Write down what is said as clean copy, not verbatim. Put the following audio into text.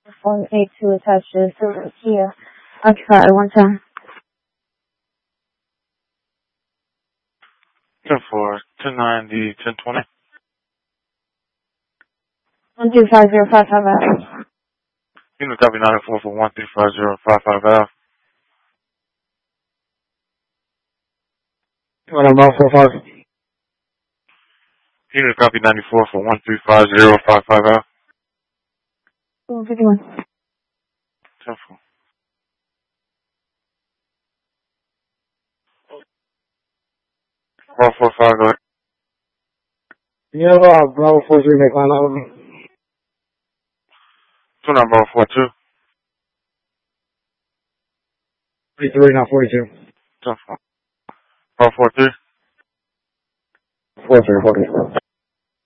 182 attached to the Kia. Occupy 110. 10-4, 1090, 1020. 1250555. Unit copy 94 for 135055. What about 45? Unit copy 94 for 135055. 151. 10-4. Bravo 45, go ahead. You have Bravo 43 make line out with me? 29 Bravo 42. 43, not 42. 10-4. Bravo 43. 43, 43.